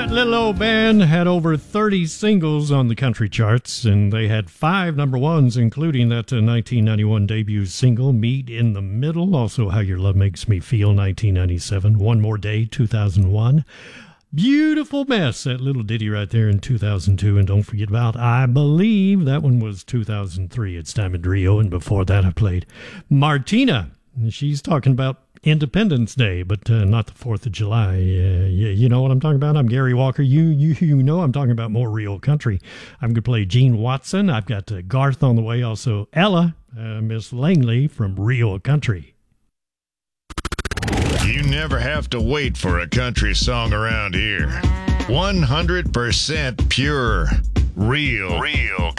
Little old band had over 30 singles on the country charts, and they had 5 number ones, including that 1991 debut single, Meet in the Middle, also How Your Love Makes Me Feel, 1997, One More Day, 2001. Beautiful Mess, that little ditty right there in 2002, and don't forget about I Believe, that one was 2003, It's Diamond Rio, and before that I played Martina. She's talking about Independence Day, but not the 4th of July. You know what I'm talking about? I'm Gary Walker. You know I'm talking about more real country. I'm going to play Gene Watson. I've got Garth on the way, also Ella, Miss Langley from Real Country. You never have to wait for a country song around here. 100% pure, real